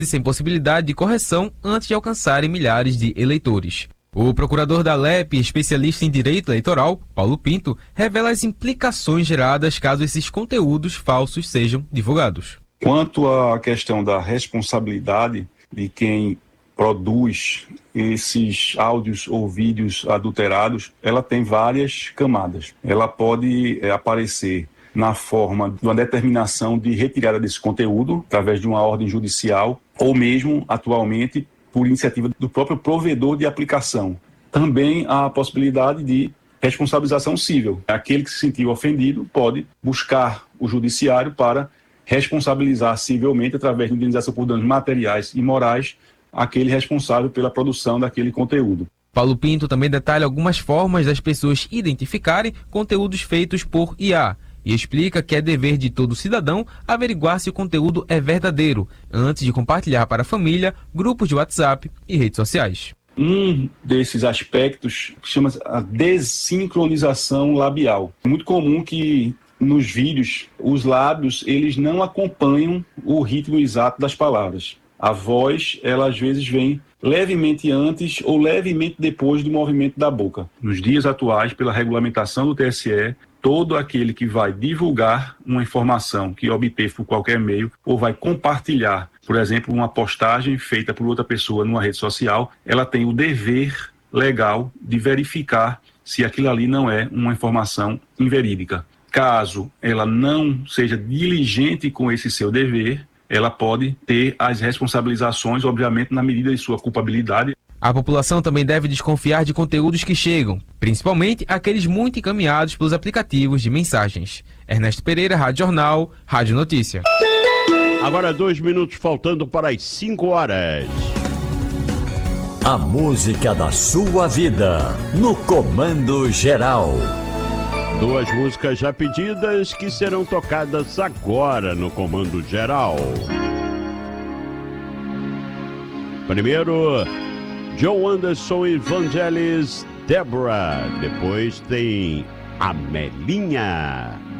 sem possibilidade de correção antes de alcançarem milhares de eleitores. O procurador da Alep, especialista em direito eleitoral, Paulo Pinto, revela as implicações geradas caso esses conteúdos falsos sejam divulgados. Quanto à questão da responsabilidade de quem produz esses áudios ou vídeos adulterados, ela tem várias camadas. Ela pode aparecer na forma de uma determinação de retirada desse conteúdo, através de uma ordem judicial, ou mesmo, atualmente, por iniciativa do próprio provedor de aplicação. Também há a possibilidade de responsabilização civil. Aquele que se sentiu ofendido pode buscar o judiciário para responsabilizar civilmente, através de indenização por danos materiais e morais, aquele responsável pela produção daquele conteúdo. Paulo Pinto também detalha algumas formas das pessoas identificarem conteúdos feitos por IA e explica que é dever de todo cidadão averiguar se o conteúdo é verdadeiro antes de compartilhar para a família, grupos de WhatsApp e redes sociais. Um desses aspectos chama-se a desincronização labial. É muito comum que nos vídeos os lábios eles não acompanham o ritmo exato das palavras. A voz, ela às vezes vem levemente antes ou levemente depois do movimento da boca. Nos dias atuais, pela regulamentação do TSE, todo aquele que vai divulgar uma informação que obteve por qualquer meio ou vai compartilhar, por exemplo, uma postagem feita por outra pessoa numa rede social, ela tem o dever legal de verificar se aquilo ali não é uma informação inverídica. Caso ela não seja diligente com esse seu dever, ela pode ter as responsabilizações, obviamente, na medida de sua culpabilidade. A população também deve desconfiar de conteúdos que chegam, principalmente aqueles muito encaminhados pelos aplicativos de mensagens. Ernesto Pereira, Rádio Jornal, Rádio Notícia. Agora 2 minutos faltando para as 5 horas. A música da sua vida, no Comando Geral. 2 músicas já pedidas que serão tocadas agora no Comando Geral. Primeiro, John Anderson e Vangelis, Deborah. Depois tem Amelinha.